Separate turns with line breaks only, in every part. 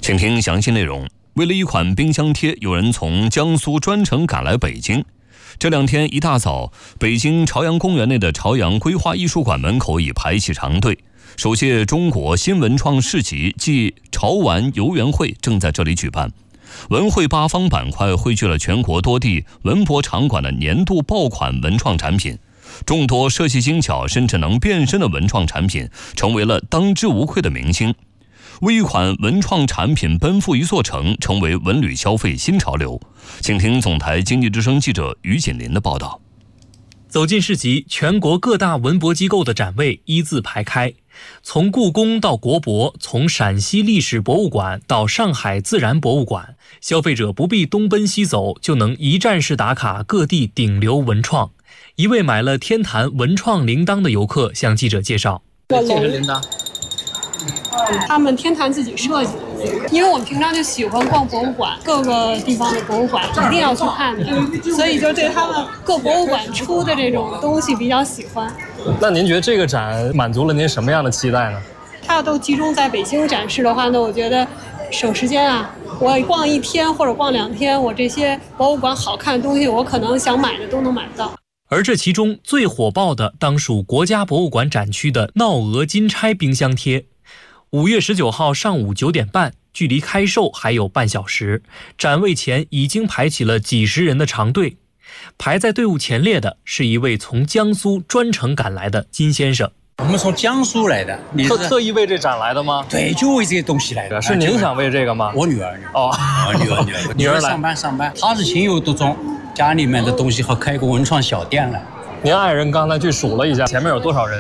请听详细内容。为了一款冰箱贴，有人从江苏专程赶来北京。这两天一大早，北京朝阳公园内的朝阳规划艺术馆门口已排起长队。首届中国新文创市集暨潮玩游园会正在这里举办。文汇8方板块汇聚了全国多地文博场馆的年度爆款文创产品，众多设计精巧甚至能变身的文创产品成为了当之无愧的明星。为一款文创产品奔赴一座城，成为文旅消费新潮流。请听总台经济之声记者于锦林的报道。
走进市集，全国各大文博机构的展位一字排开，从故宫到国博，从陕西历史博物馆到上海自然博物馆，消费者不必东奔西走，就能一站式打卡各地顶流文创。一位买了天坛文创铃铛的游客向记者介绍：
这个铃铛他们天坛自己设计的，因为我们平常就喜欢逛博物馆，各个地方的博物馆一定要去看的，所以就对他们各博物馆出的这种东西比较喜欢。
那您觉得这个展满足了您什么样的期待呢？
它都集中在北京展示的话呢，我觉得省时间啊，我逛一天或者逛2天，我这些博物馆好看的东西，我可能想买的都能买到。
而这其中最火爆的当属国家博物馆展区的闹鹅金钗冰箱贴。5月19号上午9点半，距离开售还有半小时，展位前已经排起了几十人的长队。排在队伍前列的是一位从江苏专程赶来的金先生。
我们从江苏来的，你是
特意为这展来的吗？
对，就为这些东西来的。
是您想为这个吗？
我女儿
哦，
女儿上班，她是情有独钟，家里面的东西和开个文创小店了。
您爱人刚才去数了一下，前面有多少人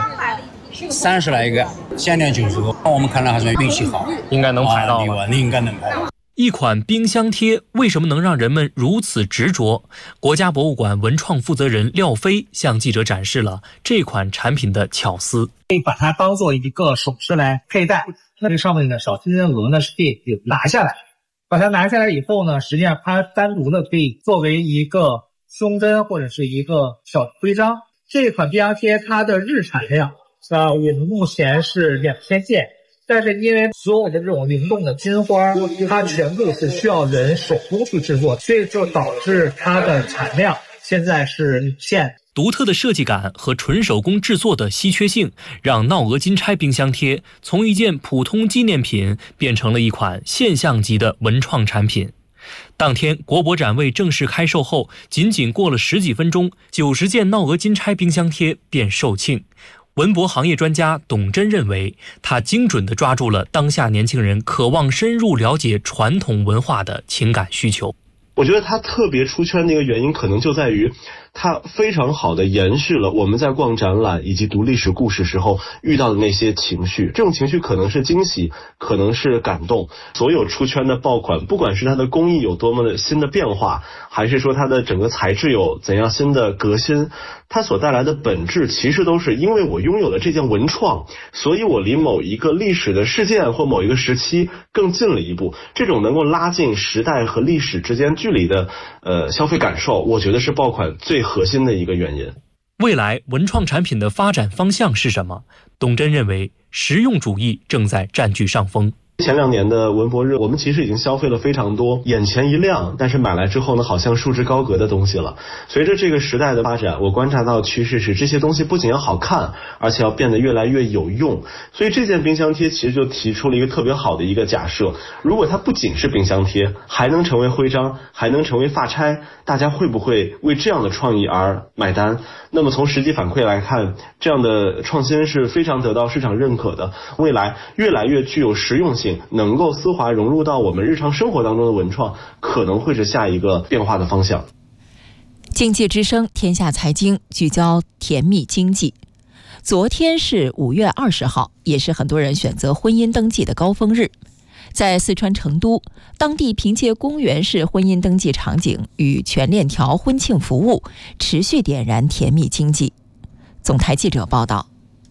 ？30来个，限量90个。我们看来还算运气好，
应该能排到。
应该能排到。
一款冰箱贴为什么能让人们如此执着？国家博物馆文创负责人廖飞向记者展示了这款产品的巧思。
可以把它当做一个首饰来佩戴，那这上面的小金鹅呢是可以拿下来，把它拿下来以后呢，实际上它单独的可以作为一个胸针或者是一个小徽章。这款冰箱贴它的日产量我们目前是2000件，但是因为所有的这种灵动的金花，它全部是需要人手工去制作，所以就导致它的产量现在是有限。
独特的设计感和纯手工制作的稀缺性，让闹鹅金钗冰箱贴从一件普通纪念品变成了一款现象级的文创产品。当天国博展位正式开售后，仅仅过了10几分钟，90件闹鹅金钗冰箱贴便售罄。文博行业专家董真认为，他精准地抓住了当下年轻人渴望深入了解传统文化的情感需求。
我觉得它特别出圈的一个原因，可能就在于它非常好的延续了我们在逛展览以及读历史故事时候遇到的那些情绪。这种情绪可能是惊喜，可能是感动。所有出圈的爆款，不管是它的工艺有多么的新的变化，还是说它的整个材质有怎样新的革新，它所带来的本质其实都是因为我拥有了这件文创，所以我离某一个历史的事件或某一个时期更近了一步。这种能够拉近时代和历史之间距离的消费感受，我觉得是爆款最核心的一个原因。
未来文创产品的发展方向是什么？董真认为，实用主义正在占据上风。
前2年的文博日，我们其实已经消费了非常多眼前一亮，但是买来之后呢，好像束之高阁的东西了。随着这个时代的发展，我观察到趋势是，这些东西不仅要好看，而且要变得越来越有用。所以这件冰箱贴其实就提出了一个特别好的一个假设，如果它不仅是冰箱贴，还能成为徽章，还能成为发钗，大家会不会为这样的创意而买单？那么从实际反馈来看，这样的创新是非常得到市场认可的。未来越来越具有实用性，能够丝滑融入到我们日常生活当中的文创，可能会是下一个变化的方向。
经济之声天下财经聚焦甜蜜经济。昨天是5月20号，也是很多人选择婚姻登记的高峰日。在四川成都，当地凭借公园式婚姻登记场景与全链条婚庆服务，持续点燃甜蜜经济。总台记者报道。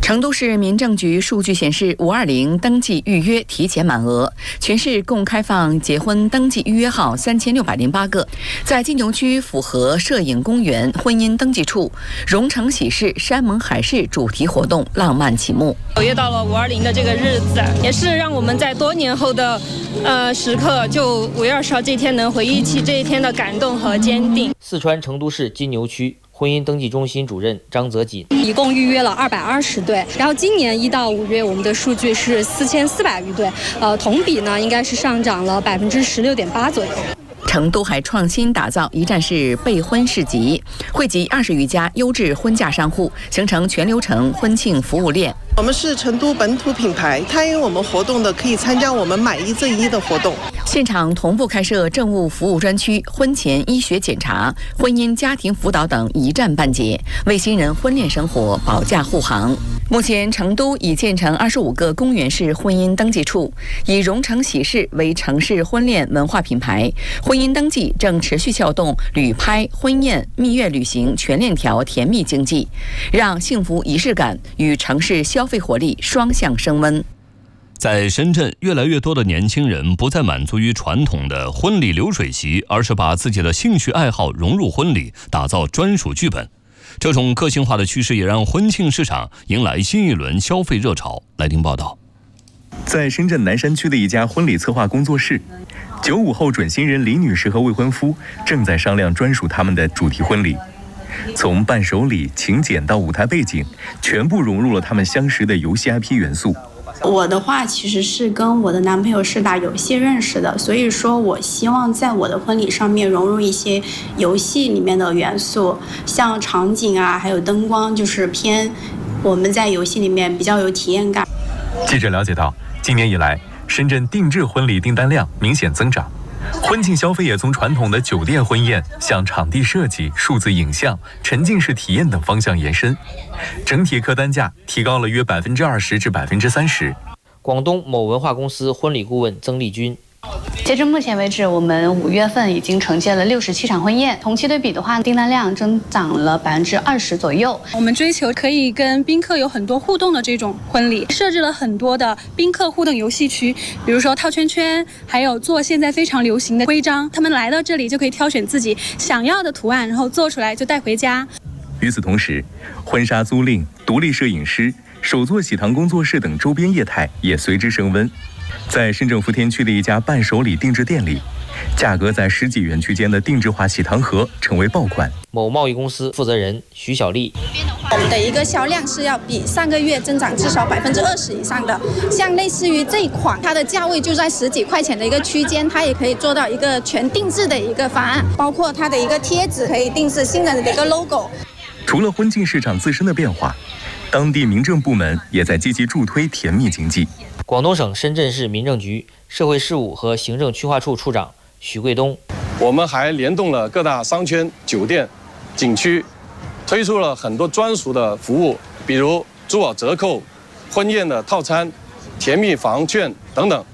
成都市民政局数据显示，520登记预约提前满额，全市共开放结婚登记预约号3608个。在金牛区符合摄影公园婚姻登记处，蓉城喜事山盟海誓主题活动浪漫启幕。
9月到了520的这个日子，也是让我们在多年后的时刻，就5月20号这天能回忆起这一天的感动和坚定。
四川成都市金牛区婚姻登记中心主任张泽锦，
一共预约了220对，然后今年1到5月我们的数据是4400余对，同比呢应该是上涨了16.8%左右。
成都还创新打造一站式备婚市集，汇集20余家优质婚嫁商户，形成全流程婚庆服务链。
我们是成都本土品牌，参与我们活动的可以参加我们买1赠1的活动。
现场同步开设政务服务专区、婚前医学检查、婚姻家庭辅导等一站办结，为新人婚恋生活保驾护航。目前，成都已建成25个公园式婚姻登记处，以蓉城喜事为城市婚恋文化品牌，婚姻登记正持续撬动旅拍、婚宴、蜜月旅行全链条甜蜜经济，让幸福仪式感与城市消费活力双向升温。
在深圳，越来越多的年轻人不再满足于传统的婚礼流水席，而是把自己的兴趣爱好融入婚礼，打造专属剧本。这种个性化的趋势也让婚庆市场迎来新一轮消费热潮。来听报道。
在深圳南山区的一家婚礼策划工作室，95后准新人李女士和未婚夫正在商量专属他们的主题婚礼。从伴手礼、请柬到舞台背景，全部融入了他们相识的游戏 IP 元素。
我的话其实是跟我的男朋友是打游戏认识的，所以说我希望在我的婚礼上面融入一些游戏里面的元素，像场景啊，还有灯光，就是偏我们在游戏里面比较有体验感。
记者了解到，今年以来，深圳定制婚礼订单量明显增长，婚庆消费也从传统的酒店婚宴向场地设计、数字影像、沉浸式体验等方向延伸，整体客单价提高了约20%至30%。
广东某文化公司婚礼顾问曾丽君，
截至目前为止，我们5月份已经承接了67场婚宴，同期对比的话，订单量增长了20%左右。
我们追求可以跟宾客有很多互动的这种婚礼，设置了很多的宾客互动游戏区，比如说套圈圈，还有做现在非常流行的徽章，他们来到这里就可以挑选自己想要的图案，然后做出来就带回家。
与此同时，婚纱租赁、独立摄影师、手作喜糖工作室等周边业态也随之升温。在深圳福田区的一家伴手礼定制店里，价格在10几元区间的定制化喜糖盒成为爆款。
某贸易公司负责人徐小丽，
我们的一个销量是要比上个月增长至少20%以上的。像类似于这一款，它的价位就在10几块钱的一个区间，它也可以做到一个全定制的一个方案，包括它的一个贴纸可以定制新人的一个 logo。
除了婚庆市场自身的变化，当地民政部门也在积极助推甜蜜经济。
广东省深圳市民政局社会事务和行政区划处处长许贵东，
我们还联动了各大商圈、酒店、景区，推出了很多专属的服务，比如珠宝折扣、婚宴的套餐、甜蜜房券等等。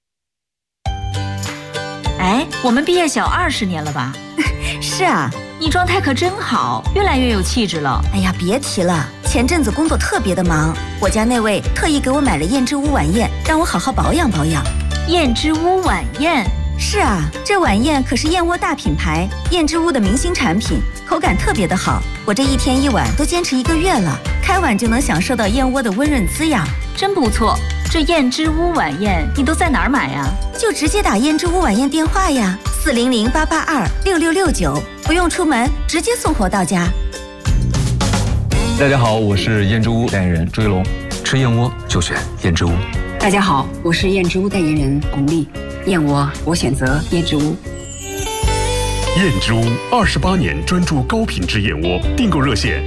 哎，我们毕业小20年了吧？
是啊，
你状态可真好，越来越有气质了。
哎呀，别提了，前阵子工作特别的忙，我家那位特意给我买了燕之屋晚宴，让我好好保养保养。
燕之屋晚宴？
是啊，这晚宴可是燕窝大品牌燕之屋的明星产品，口感特别的好。我这1天1碗都坚持1个月了，开碗就能享受到燕窝的温润滋养，
真不错。这燕之屋晚宴你都在哪儿买呀？
就直接打燕之屋晚宴电话呀，400-882-6669，不用出门，直接送货到家。
大家好，我是燕之屋代言人追龙，吃燕窝就选燕之屋。
大家好，我是燕之屋代言人巩俐，燕窝我选择燕之屋。
燕之屋28年专注高品质燕窝，订购热线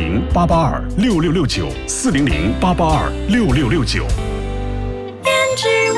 400-882-6669，400-882-6669。
燕之屋。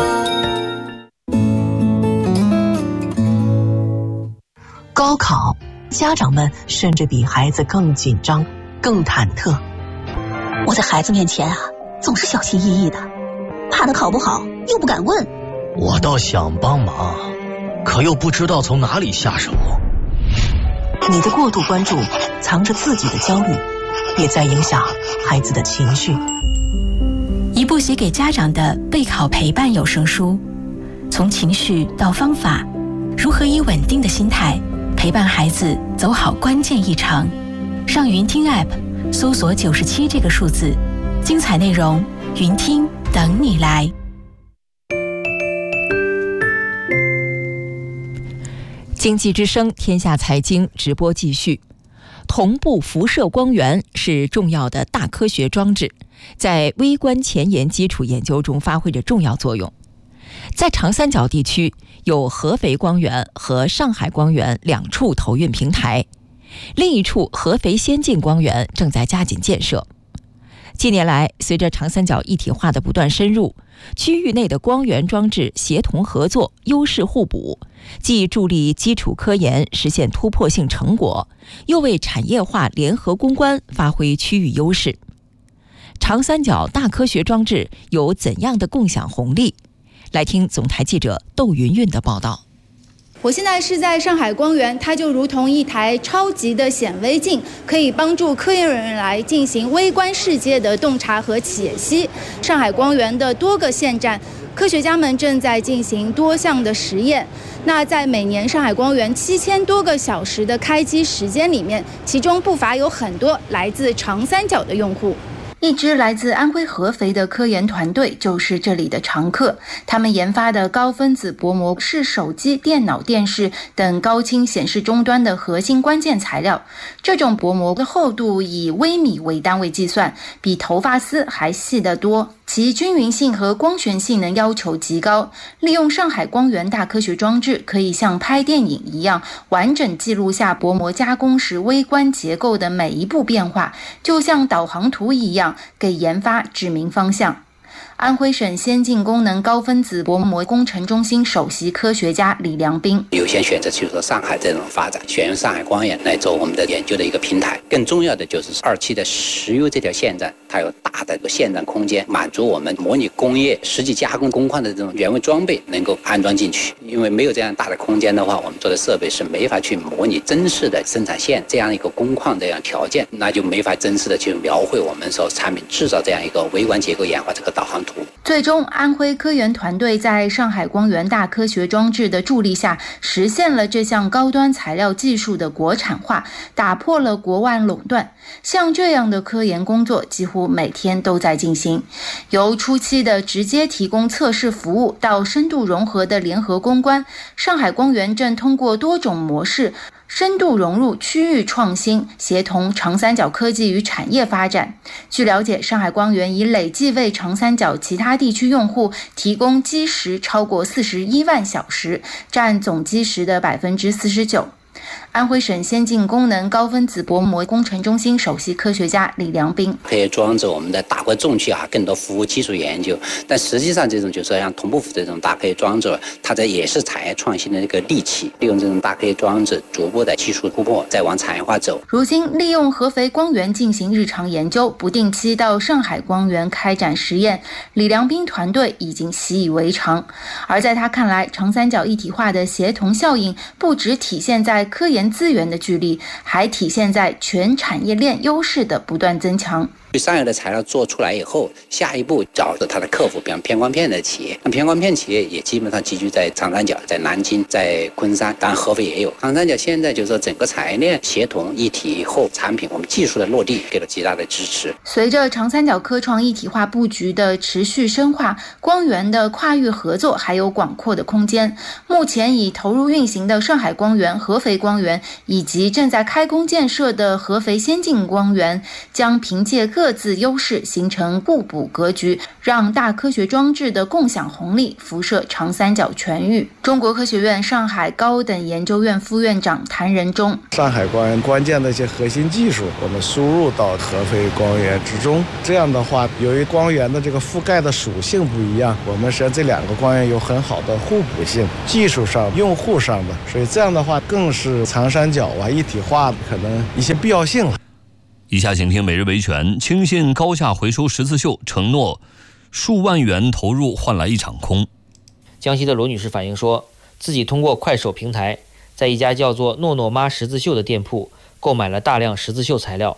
高考，家长们甚至比孩子更紧张、更忐忑。
我在孩子面前啊，总是小心翼翼的，怕他考不好，又不敢问。
我倒想帮忙，可又不知道从哪里下手。
你的过度关注藏着自己的焦虑， 别再影响孩子的情绪。
一部写给家长的备考陪伴有声书，从情绪到方法，如何以稳定的心态陪伴孩子走好关键一程。上云听 App 搜索97这个数字，精彩内容云听等你来。
经济之声天下财经直播继续。同步辐射光源是重要的大科学装置，在微观前沿基础研究中发挥着重要作用。在长三角地区有合肥光源和上海光源两处投运平台，另一处合肥先进光源正在加紧建设。近年来，随着长三角一体化的不断深入，区域内的光源装置协同合作，优势互补，既助力基础科研实现突破性成果，又为产业化联合攻关发挥区域优势。长三角大科学装置有怎样的共享红利？来听总台记者窦云云的报道。
我现在是在上海光源，它就如同一台超级的显微镜，可以帮助科研人员来进行微观世界的洞察和解析。上海光源的多个线站，科学家们正在进行多项的实验。那在每年上海光源7000多个小时的开机时间里面，其中不乏有很多来自长三角的用户。一支来自安徽合肥的科研团队就是这里的常客。他们研发的高分子薄膜是手机、电脑、电视等高清显示终端的核心关键材料。这种薄膜的厚度以微米为单位计算，比头发丝还细得多。其均匀性和光学性能要求极高，利用上海光源大科学装置，可以像拍电影一样完整记录下薄膜加工时微观结构的每一步变化，就像导航图一样，给研发指明方向。安徽省先进功能高分子薄膜工程中心首席科学家李良斌
优先选择就是说上海这种发展，选用上海光源来做我们的研究的一个平台。更重要的就是2期的石油这条线站，它有大的线站空间，满足我们模拟工业实际加工工况的这种原位装备能够安装进去。因为没有这样大的空间的话，我们做的设备是没法去模拟真实的生产线这样一个工况这样条件，那就没法真实的去描绘我们所产品制造这样一个微观结构演化这个导航图。
最终，安徽科研团队在上海光源大科学装置的助力下，实现了这项高端材料技术的国产化，打破了国外垄断。像这样的科研工作几乎每天都在进行，由初期的直接提供测试服务到深度融合的联合攻关，上海光源正通过多种模式深度融入区域创新，协同长三角科技与产业发展。据了解，上海光源已累计为长三角其他地区用户提供基时超过41万小时，占总基时的49%。安徽省先进功能高分子薄膜工程中心首席科学家李良斌：
可以装置我们的大规重器更多服务基础研究，但实际上这种就是像同步这种大科学装置，它这也是产业创新的一个利器，利用这种大科学装置逐步的技术突破，再往产业化走。
如今利用合肥光源进行日常研究，不定期到上海光源开展实验，李良斌团队已经习以为常。而在他看来，长三角一体化的协同效应不只体现在科研资源的聚力，还体现在全产业链优势的不断增强。
上游的材料做出来以后，下一步找着它的客户，比方偏光片的企业。那偏光片企业也基本上集聚在长三角，在南京，在昆山，当然合肥也有。长三角现在就是说整个产业链协同一体以后，产品我们技术的落地给了极大的支持。
随着长三角科创一体化布局的持续深化，光源的跨域合作还有广阔的空间。目前已投入运行的上海光源、合肥光源以及正在开工建设的合肥先进光源，将凭借各自优势形成互补格局，让大科学装置的共享红利辐射长三角全域。中国科学院上海高等研究院副院长谭仁忠：
上海光源关键的一些核心技术，我们输入到合肥光源之中。这样的话，由于光源的这个覆盖的属性不一样，我们实际上这两个光源有很好的互补性，技术上、用户上的，所以这样的话更是长三角一体化可能一些必要性了。
以下请听每日维权。轻信高价回收十字绣，承诺数万元投入换来一场空。
江西的罗女士反映说，自己通过快手平台，在一家叫做诺诺妈十字绣的店铺购买了大量十字绣材料。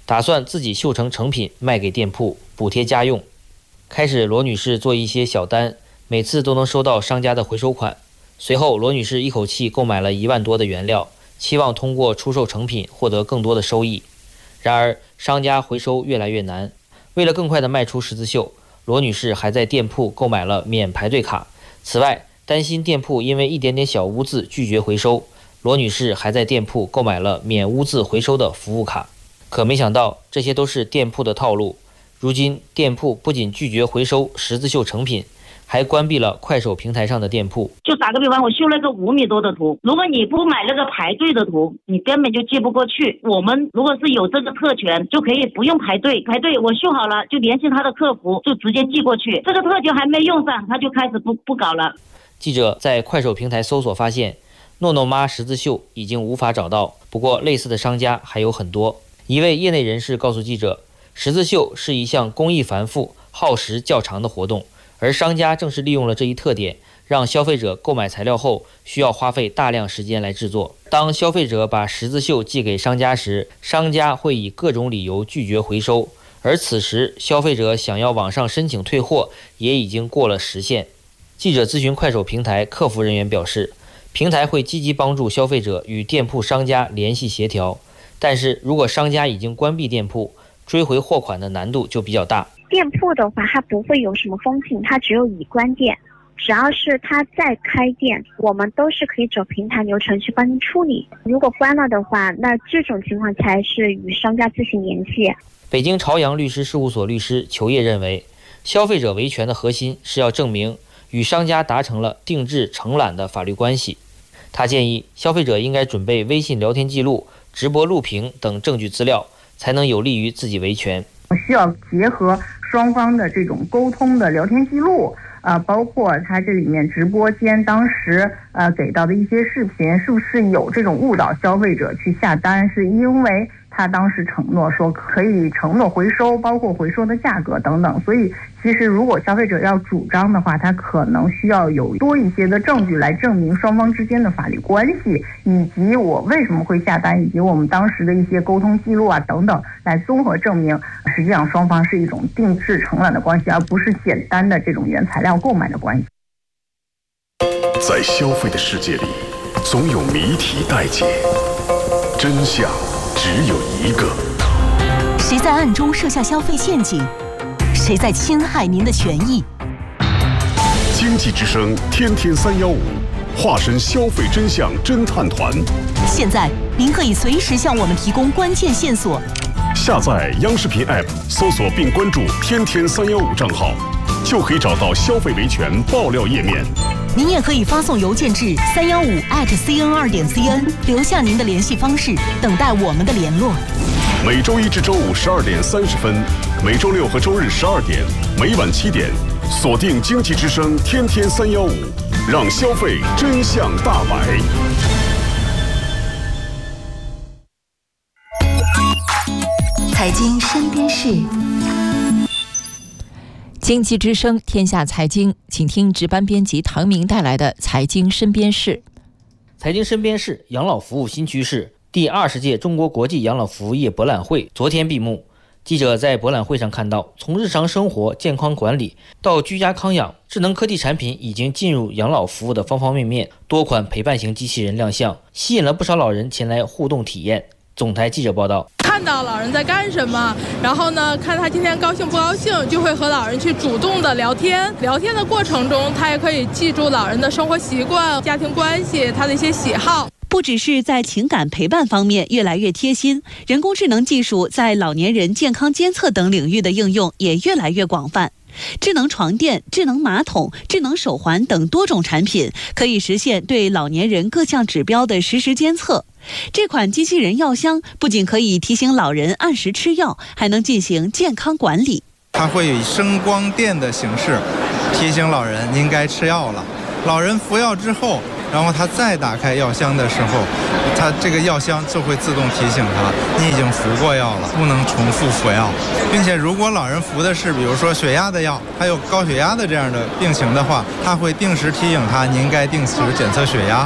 打算自己绣成成品卖给店铺补贴家用。开始罗女士做一些小单，每次都能收到商家的回收款。随后罗女士一口气购买了1万多的原料，期望通过出售成品获得更多的收益。然而商家回收越来越难，为了更快地卖出十字绣，罗女士还在店铺购买了免排队卡。此外，担心店铺因为一点点小污渍拒绝回收，罗女士还在店铺购买了免污渍回收的服务卡。可没想到，这些都是店铺的套路。如今店铺不仅拒绝回收十字绣成品，还关闭了快手平台上的店铺。
就打个比方，我绣了个5米多的图，如果你不买那个排队的图，你根本就寄不过去。我们如果是有这个特权，就可以不用排队，我绣好了就联系他的客服，就直接寄过去。这个特权还没用上，他就开始不搞了。
记者在快手平台搜索发现，诺诺妈十字绣已经无法找到，不过类似的商家还有很多。一位业内人士告诉记者，十字绣是一项工艺繁复、耗时较长的活动，而商家正是利用了这一特点，让消费者购买材料后需要花费大量时间来制作。当消费者把十字绣寄给商家时，商家会以各种理由拒绝回收，而此时消费者想要网上申请退货也已经过了时限。记者咨询快手平台客服人员表示，平台会积极帮助消费者与店铺商家联系协调，但是如果商家已经关闭店铺，追回货款的难度就比较大。
店铺的话，它不会有什么封禁，它只有已关店。只要是它再开店，我们都是可以走平台流程去帮您处理。如果关了的话，那这种情况才是与商家自行联系。
北京朝阳律师事务所律师裘烨认为，消费者维权的核心是要证明与商家达成了定制承揽的法律关系。他建议消费者应该准备微信聊天记录、直播录屏等证据资料，才能有利于自己维权。
需要结合双方的这种沟通的聊天记录，包括他这里面直播间当时给到的一些视频，是不是有这种误导消费者去下单，是因为他当时承诺说可以承诺回收，包括回收的价格等等。所以其实如果消费者要主张的话，他可能需要有多一些的证据来证明双方之间的法律关系，以及我为什么会下单，以及我们当时的一些沟通记录等等，来综合证明实际上双方是一种定制承揽的关系，而不是简单的这种原材料购买的关系。
在消费的世界里，总有谜题待解，真相只有一个。
谁在暗中设下消费陷阱？谁在侵害您的权益？
经济之声天天315，化身消费真相侦探团。
现在您可以随时向我们提供关键线索。
下载央视频 App， 搜索并关注天天315账号，就可以找到消费维权爆料页面。
您也可以发送邮件至315@cn2.cn， 留下您的联系方式，等待我们的联络。
每周一至周五12点30分，每周六和周日12点，每晚7点，锁定经济之声天天315，让消费真相大白。
财经身边事，
经济之声天下财经，请听值班编辑唐明带来的财经身边事。
财经身边事，养老服务新趋势。第20届中国国际养老服务业博览会昨天闭幕。记者在博览会上看到，从日常生活、健康管理到居家康养，智能科技产品已经进入养老服务的方方面面，多款陪伴型机器人亮相，吸引了不少老人前来互动体验。总台记者报道，
看到老人在干什么，然后呢，看他今天高兴不高兴，就会和老人去主动的聊天。聊天的过程中，他也可以记住老人的生活习惯、家庭关系，他的一些喜好。
不只是在情感陪伴方面越来越贴心，人工智能技术在老年人健康监测等领域的应用也越来越广泛。智能床垫、智能马桶、智能手环等多种产品可以实现对老年人各项指标的实时监测。这款机器人药箱不仅可以提醒老人按时吃药，还能进行健康管理。
它会以声光电的形式提醒老人应该吃药了。老人服药之后，然后他再打开药箱的时候，他这个药箱就会自动提醒他，你已经服过药了，不能重复服药。并且如果老人服的是比如说血压的药，还有高血压的这样的病情的话，他会定时提醒他，你应该定时检测血压。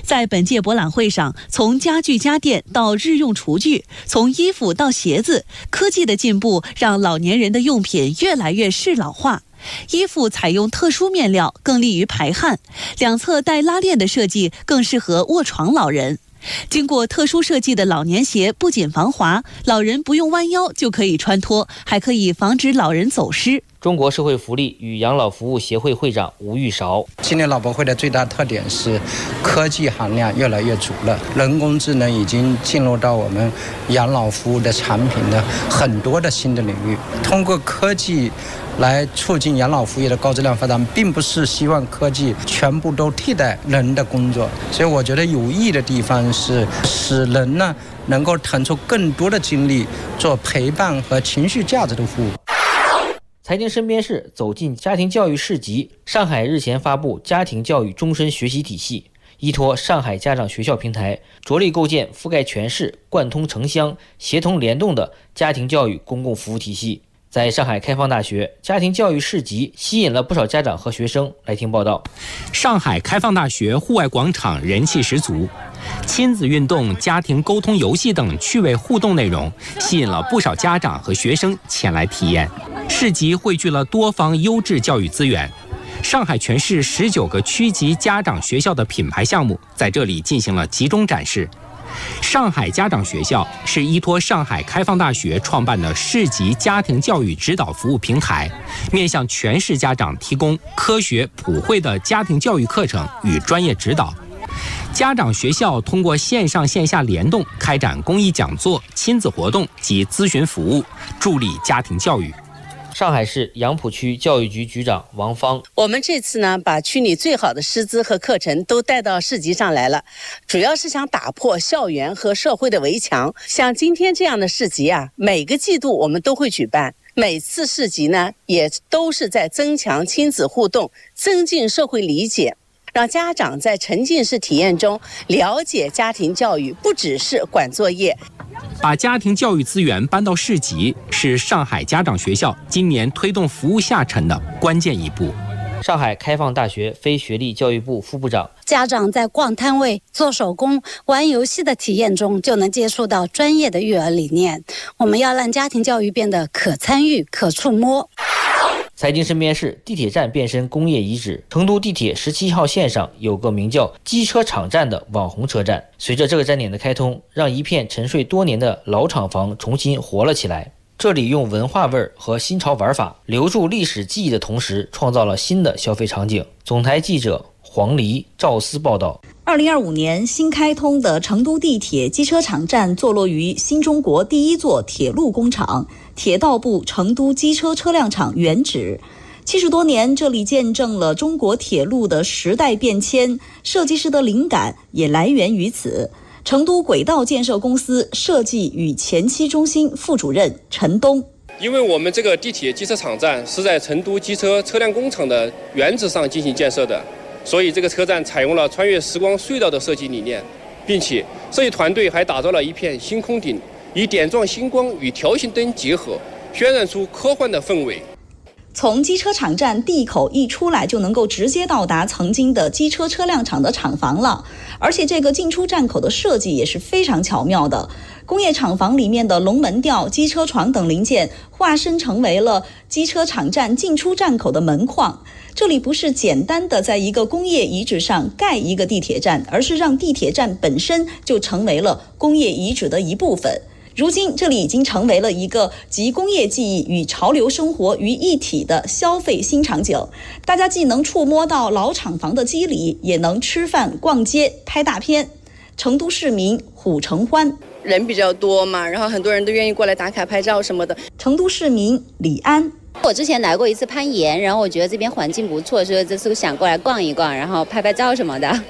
在本届博览会上，从家具家电到日用厨具，从衣服到鞋子，科技的进步让老年人的用品越来越适老化。衣服采用特殊面料，更利于排汗，两侧带拉链的设计更适合卧床老人。经过特殊设计的老年鞋不仅防滑，老人不用弯腰就可以穿脱，还可以防止老人走失。
中国社会福利与养老服务协会会长吴玉韶：
今年老博会的最大特点是科技含量越来越足了，人工智能已经进入到我们养老服务的产品的很多的新的领域。通过科技来促进养老服务业的高质量发展，并不是希望科技全部都替代人的工作，所以我觉得有意义的地方是使人呢能够腾出更多的精力做陪伴和情绪价值的服务。
财经身边事走进家庭教育市集。上海日前发布家庭教育终身学习体系，依托上海家长学校平台，着力构建覆盖全市、贯通城乡、协同联动的家庭教育公共服务体系。在上海开放大学，家庭教育市集吸引了不少家长和学生。来听报道。
上海开放大学户外广场人气十足，亲子运动、家庭沟通游戏等趣味互动内容吸引了不少家长和学生前来体验。市集汇聚了多方优质教育资源，上海全市19个区级家长学校的品牌项目在这里进行了集中展示。上海家长学校是依托上海开放大学创办的市级家庭教育指导服务平台，面向全市家长提供科学普惠的家庭教育课程与专业指导。家长学校通过线上线下联动，开展公益讲座、亲子活动及咨询服务，助力家庭教育。
上海市杨浦区教育局局长王芳：
我们这次呢，把区里最好的师资和课程都带到市集上来了，主要是想打破校园和社会的围墙。像今天这样的市集啊，每个季度我们都会举办，每次市集呢，也都是在增强亲子互动，增进社会理解，让家长在沉浸式体验中了解家庭教育，不只是管作业。
把家庭教育资源搬到市集，是上海家长学校今年推动服务下沉的关键一步。
上海开放大学非学历教育部副部长：
家长在逛摊位、做手工、玩游戏的体验中，就能接触到专业的育儿理念。我们要让家庭教育变得可参与、可触摸。
财经身边事：地铁站变身工业遗址。成都地铁17号线上有个名叫机车厂站的网红车站，随着这个站点的开通，让一片沉睡多年的老厂房重新活了起来。这里用文化味和新潮玩法留住历史记忆的同时，创造了新的消费场景。总台记者黄黎、赵思报道。
2025年新开通的成都地铁机车厂站坐落于新中国第一座铁路工厂铁道部成都机车车辆厂原址。70多年，这里见证了中国铁路的时代变迁，设计师的灵感也来源于此。成都轨道建设公司设计与前期中心副主任陈东：
因为我们这个地铁机车厂站是在成都机车车辆工厂的原址上进行建设的，所以这个车站采用了穿越时光隧道的设计理念，并且设计团队还打造了一片星空顶，以点状星光与条形灯结合，渲染出科幻的氛围。
从机车厂站地口一出来，就能够直接到达曾经的机车车辆厂的厂房了。而且这个进出站口的设计也是非常巧妙的，工业厂房里面的龙门吊、机车床等零件化身成为了机车厂站进出站口的门框。这里不是简单的在一个工业遗址上盖一个地铁站，而是让地铁站本身就成为了工业遗址的一部分。如今这里已经成为了一个集工业记忆与潮流生活于一体的消费新场景，大家既能触摸到老厂房的肌理，也能吃饭、逛街、拍大片。成都市民虎承欢：
人比较多嘛，然后很多人都愿意过来打卡拍照什么的。
成都市民李安：
我之前来过一次攀岩，然后我觉得这边环境不错，所以这次想过来逛一逛，然后拍拍照什么的。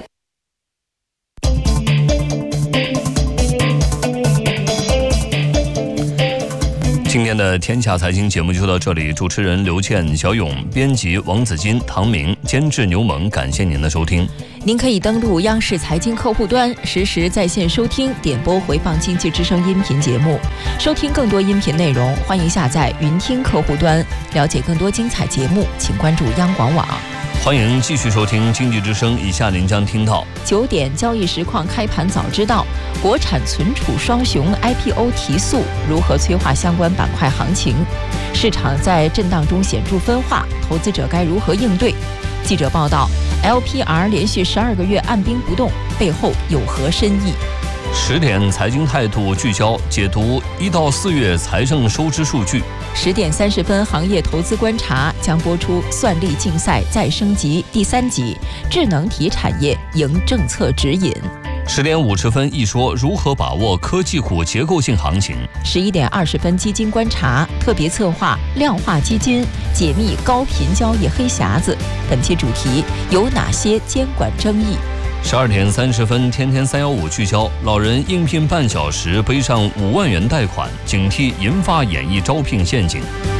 今天的天下财经节目就到这里，主持人刘倩、小勇，编辑王子金、唐明，监制牛萌，感谢您的收听。
您可以登录央视财经客户端，实时在线收听、点播回放经济之声音频节目，收听更多音频内容，欢迎下载云听客户端。了解更多精彩节目，请关注央广网。
欢迎继续收听经济之声，以下您将听到
9点交易实况开盘早知道，国产存储双雄 IPO 提速，如何催化相关板块行情？市场在震荡中显著分化，投资者该如何应对？记者报道 ，LPR 连续12个月按兵不动，背后有何深意
？10点财经态度聚焦解读1到4月财政收支数据。
10点30分，行业投资观察将播出算力竞赛再升级第3集，智能体产业迎政策指引。
10点50分，一说如何把握科技股结构性行情。
11点20分，基金观察特别策划量化基金解密高频交易黑匣子。本期主题有哪些监管争议
？12点30分，天天315聚焦，老人应聘半小时背上5万元贷款，警惕银发演艺招聘陷阱。